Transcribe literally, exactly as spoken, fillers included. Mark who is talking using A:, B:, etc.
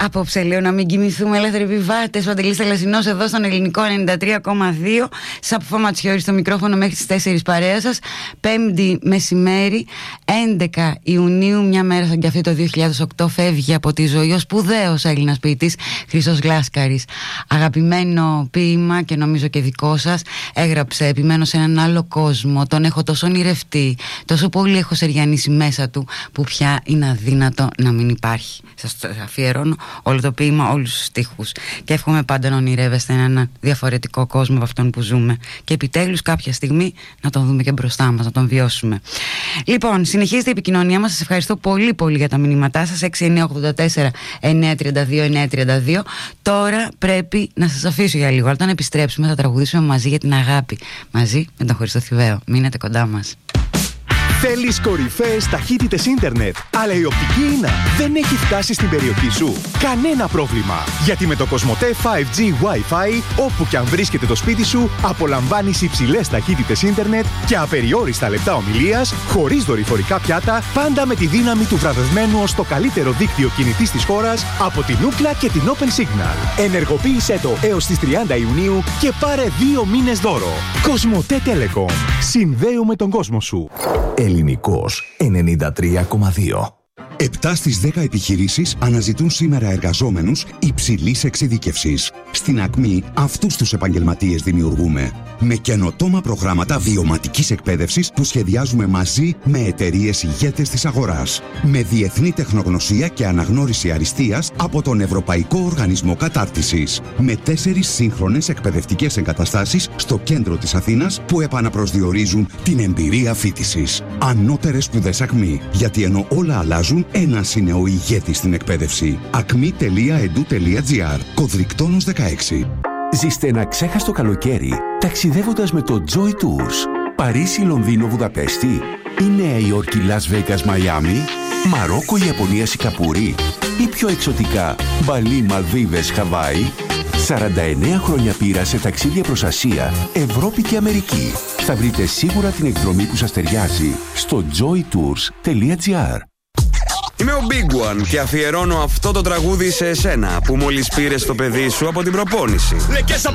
A: Απόψε λέω να μην κοιμηθούμε ελεύθεροι επιβάτες. Παντελής Θαλασσινός εδώ στον Ελληνικό ενενήντα τρία κόμμα δύο. Σαπφό Ματσιώρη στο μικρόφωνο μέχρι τις τέσσερις παρέα σας. Πέμπτη μεσημέρι, έντεκα Ιουνίου, μια μέρα σαν και αυτή το δύο χιλιάδες οκτώ, φεύγει από τη ζωή ο σπουδαίος Έλληνας ποιητής Χρήστος Γλάσκαρης. Αγαπημένο ποίημα και νομίζω και δικό σας. Έγραψε «Επιμένω σε έναν άλλο κόσμο, τον έχω τόσο ονειρευτεί, τόσο πολύ έχω σεριανίσει μέσα του, που πια είναι αδύνατο να μην υπάρχει». Σας αφιερώνω όλο το ποίημα, όλους τους στίχους, και εύχομαι πάντα να ονειρεύεστε έναν διαφορετικό κόσμο από αυτόν που ζούμε, και επιτέλους κάποια στιγμή να τον δούμε και μπροστά μας, να τον βιώσουμε. Λοιπόν, συνεχίζεται η επικοινωνία μας. Σας ευχαριστώ πολύ πολύ για τα μηνύματά σας. έξι εννιά ογδόντα τέσσερα εννιακόσια τριάντα δύο εννιακόσια τριάντα δύο. Τώρα πρέπει να σας αφήσω για λίγο. Όταν επιστρέψουμε θα τραγουδήσουμε μαζί για την αγάπη, μαζί με τον Χρήστο Θηβαίο. Μείνετε κοντά μας.
B: Θέλεις κορυφαίες ταχύτητες ίντερνετ, αλλά η οπτική ίνα δεν έχει φτάσει στην περιοχή σου? Κανένα πρόβλημα, γιατί με το Κοσμοτέ φάιβ τζι Wi-Fi, όπου και αν βρίσκεται το σπίτι σου, απολαμβάνεις υψηλές ταχύτητες ίντερνετ και απεριόριστα λεπτά ομιλίας, χωρίς δορυφορικά πιάτα, πάντα με τη δύναμη του βραβευμένου ως το καλύτερο δίκτυο κινητής της χώρας από την Ookla και την Open Signal. Ενεργοποίησέ το έως τις τριάντα Ιουνίου και πάρε δύο μήνες δώρο. Κοσμοτέ Telecom. Συνδέουμε τον κόσμο σου.
C: Ελληνικός ενενήντα τρία κόμμα δύο.
D: επτά στις δέκα επιχειρήσεις αναζητούν σήμερα εργαζόμενους υψηλής εξειδίκευσης. Στην Ακμή αυτούς τους επαγγελματίες δημιουργούμε. Με καινοτόμα προγράμματα βιωματικής εκπαίδευσης που σχεδιάζουμε μαζί με εταιρείες ηγέτες της αγοράς. Με διεθνή τεχνογνωσία και αναγνώριση αριστείας από τον Ευρωπαϊκό Οργανισμό Κατάρτισης. Με τέσσερις σύγχρονες εκπαιδευτικές εγκαταστάσεις στο κέντρο της Αθήνας που επαναπροσδιορίζουν την εμπειρία φοιτησης. Ανώτερες σπουδές Ακμή. Γιατί ενώ όλα αλλάζουν, ένας είναι ο ηγέτης στην εκπαίδευση. ακμή τελεία ed τελεία gr. Κωδρικτόνος δεκαέξι.
C: Ζήστε ένα ξέχαστο καλοκαίρι ταξιδεύοντας με το Joy Tours. Παρίσι, Λονδίνο, Βουδαπέστη, ή Νέα Υόρκη, Las Vegas, Μαϊάμι, Μαρόκο, Ιαπωνία, Σιγκαπούρη, ή πιο εξωτικά Μπαλί, Μαλδίβες, Χαβάη. σαράντα εννέα χρόνια πείρα σε ταξίδια προς Ασία, Ευρώπη και Αμερική. Θα βρείτε σίγουρα την εκδρομή που σας ταιριάζει στο joy tours τελεία gr.
E: Είμαι ο Big One και αφιερώνω αυτό το τραγούδι σε εσένα που μόλις πήρες το παιδί σου από την προπόνηση.